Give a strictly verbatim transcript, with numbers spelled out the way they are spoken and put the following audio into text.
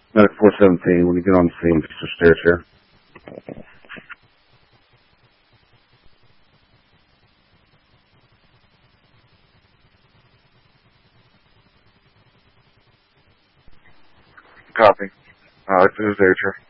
Medic four seventeen, when you get on the scene, just a stair chair. Copy. Uh, it's a stair chair.